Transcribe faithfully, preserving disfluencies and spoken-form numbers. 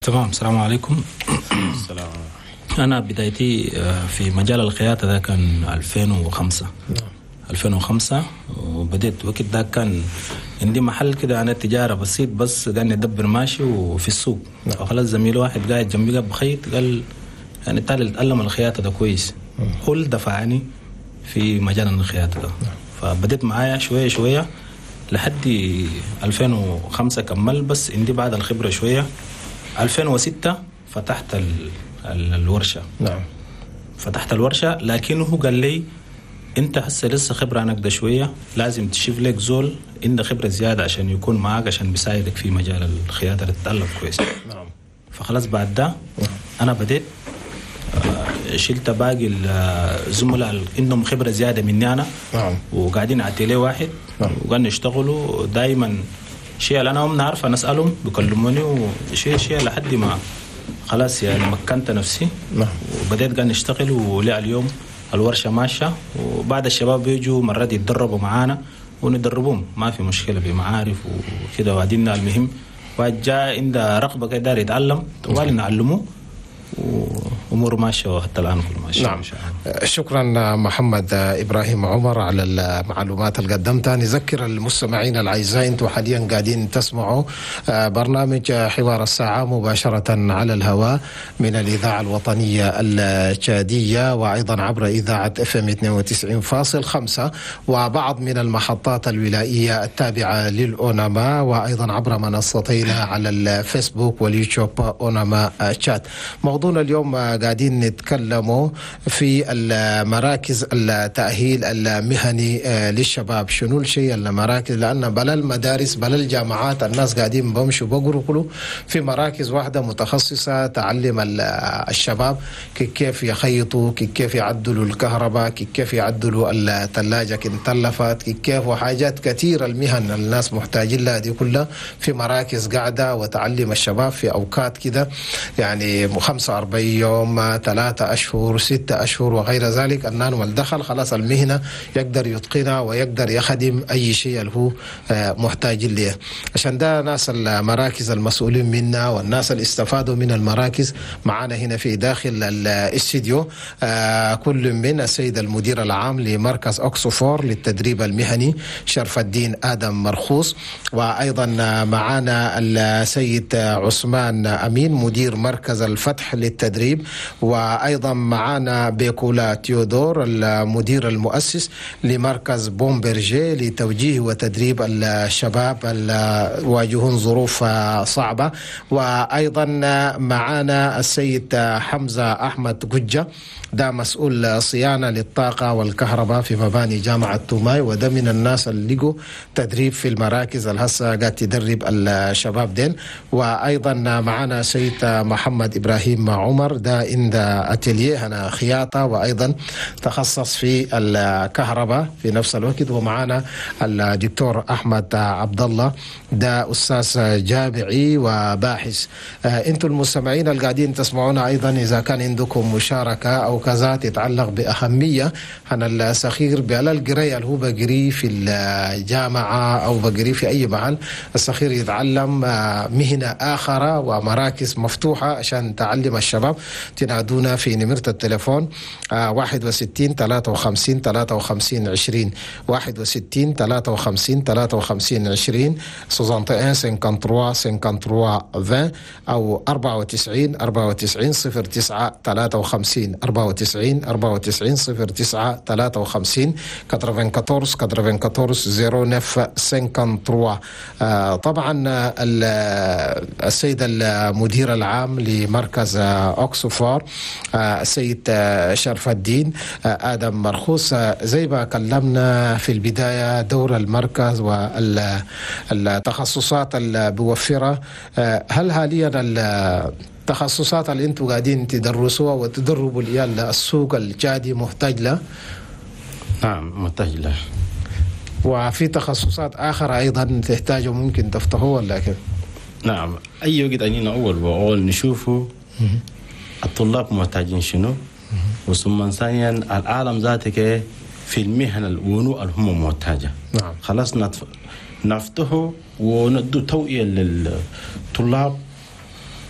تمام. السلام عليكم. السلام. أنا بدايتي في مجال الخياطة ده كان ألفين وخمسة. ألفين وخمسة وبديت وقت ده كان عندي محل كده أنا تجارة بسيط بس قاعد أدبر ماشي وفي السوق. فخلاص زميل واحد قاعد جنبي قاعد بخيط قال يعني تعال اتعلم الخياطة ده كويس. هو اللي دفعني في مجال الخياطة ده. فبديت معايا شوية شوية لحد ألفين وخمسة كمل، بس عندي بعد الخبرة شوية. ألفين وستة فتحت ال ال الورشة. نعم. فتحت الورشة، لكنه هو قال لي انت هسه لسه خبرة عنك ده شوية، لازم تشوف لك زول عنده خبرة زيادة عشان يكون معاك عشان بيساعدك في مجال الخياطة تتعلم كويس. نعم. فخلاص بعد ده انا بديت شلت باقي الزملاء اللي عندهم خبرة زيادة مني انا. نعم. وقاعدين على تيلي واحد. نعم. وقاعدين نشتغلوا دائما شيء اللي انا هم نعرف نسألهم بيكلموني وشيء شيء لحد ما خلاص يعني مكنت نفسي. نعم. وبديت قاعد نشتغل ولي اليوم الورشة ماشية، وبعد الشباب بيجوا مرات يتدربوا معانا وندربهم ما في مشكلة بمعارف وكده. وبعدين المهم واحد جاء عنده رغبة كده داري يتعلم طوال نعلمه وأمور ماشية وحتى الآن كل ماشية. نعم. شكرا محمد إبراهيم عمر على المعلومات اللي قدمتها. نذكر المستمعين الأعزاء أنتم حاليا قاعدين تسمعوا برنامج حوار الساعة مباشرة على الهواء من الإذاعة الوطنية التشادية، وأيضا عبر إذاعة اف ام اثنين وتسعين فاصلة خمسة وبعض من المحطات الولائية التابعة للأوناما، وأيضا عبر منصتين على الفيسبوك واليوتيوب أوناما تشات. موضوعنا اليوم قاعدين نتكلموا في المراكز التأهيل المهني للشباب. شنو الشيء المراكز؟ لأن بلا المدارس بلا الجامعات الناس قاعدين بمشوا بقروا كله في مراكز واحدة متخصصة تعلم الشباب كيف يخيطوا، كيف يعدلوا الكهرباء، كيف يعدلوا الثلاجة كي انتلفت، كيف وحاجات كثيرة. المهن الناس محتاجين لها دي كلها في مراكز قاعدة وتعلم الشباب في أوقات كده يعني خمسة وأربعين يوم، ثلاثة أشهر، ستة أشهر وغير ذلك. النانو الدخل خلاص المهنة يقدر يتقنها ويقدر يخدم أي شيء اللي هو محتاج له. عشان ده ناس المراكز المسؤولين منا والناس اللي استفادوا من المراكز معنا هنا في داخل الاستديو. كل من السيد المدير العام لمركز أوكسفور للتدريب المهني شرف الدين آدم مرخوص، وأيضا معنا السيد عثمان أمين مدير مركز الفتح للتدريب، وأيضا معنا بيكولا تيودور المدير المؤسس لمركز بومبرجي لتوجيه وتدريب الشباب اللي يواجهون ظروف صعبة، وأيضا معنا السيد حمزة أحمد قجة ده مسؤول صيانة للطاقة والكهرباء في مباني جامعة توماي، وده من الناس اللي لقوا تدريب في المراكز اللي هسه قاعد تدرب الشباب دين. وأيضا معنا سيد محمد إبراهيم عمر ده عند أتيليه أنا خياطة وأيضا تخصص في الكهرباء في نفس الوقت. ومعنا الدكتور أحمد عبد الله ده أستاذ جامعي وباحث. أنتم المستمعين اللي قاعدين تسمعونا أيضا إذا كان عندكم مشاركة أو كذا تتعلق بأهمية عن السخير بألا القراية اللي هو بقري في الجامعة أو بقري في أي محل، السخير يتعلم مهنة آخرة ومراكز مفتوحة عشان تعلم الشباب، تنادونا في نمرة التليفون واحد وستين ثلاثة وخمسين ثلاثة وخمسين عشرين واحد وستين ثلاثة وخمسين ثلاثة وخمسين عشرين سوزانت واحد خمسة وثلاثين خمسة وثلاثين أو أربعة وتسعين أربعة وتسعين صفر تسعة ثلاثة وخمسين أربعة وتسعين أربعة وتسعين صفر تسعة ثلاثة وخمسين أربعة وأربعين أربعة وأربعين صفر تسعة خمسة وثلاثين. طبعا السيد المدير العام لمركز أوكسفور السيد شرف الدين آدم مرخوص، زي ما كلمنا في البداية دور المركز والتخصصات اللي بيوفرها. هل حاليا التخصصات اللي انتم قاعدين تدرسوها وتدربوا العيال السوق الجادي محتاج له؟ نعم محتاج له. وفي تخصصات آخر أيضا تحتاجوا ممكن تفتحوها ولا كيف؟ نعم أي وقت أنينا أول بأول نشوفوا الطلاب محتاجين شنو، وثم ثانيا العالم ذاتك في المهن الونو الهم محتاجة. نعم. خلاص نفتحه وندو توعية للطلاب